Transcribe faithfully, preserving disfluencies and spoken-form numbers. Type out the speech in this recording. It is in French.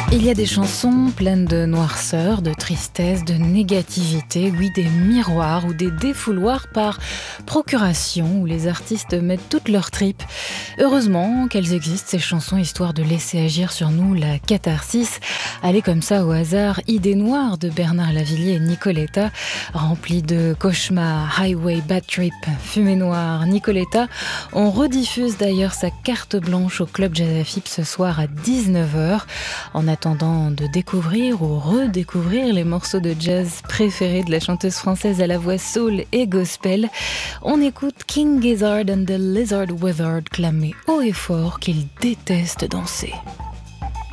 Il y a des chansons pleines de noirceur, de tristesse, de négativité, oui, des miroirs ou des défouloirs par procuration où les artistes mettent toutes leurs tripes. Heureusement qu'elles existent, ces chansons, histoire de laisser agir sur nous la catharsis. Allez comme ça au hasard, Idée noire de Bernard Lavilliers et Nicoletta, remplie de cauchemars, Highway, Bad Trip, Fumée noire, Nicoletta. On rediffuse d'ailleurs sa carte blanche au Club Jazz A F I P ce soir à dix-neuf heures. En attendant de découvrir ou redécouvrir les morceaux de jazz préférés de la chanteuse française à la voix soul et gospel, on écoute King Gizzard and the Lizard Wizard clamer haut et fort qu'il déteste danser.